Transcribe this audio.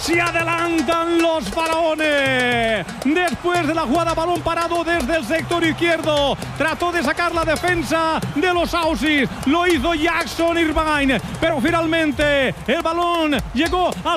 Se adelantan los faraones. Después de la jugada, balón parado desde el sector izquierdo. Trató de sacar la defensa de los Aussies. Lo hizo Jackson Irvine. Pero finalmente el balón llegó al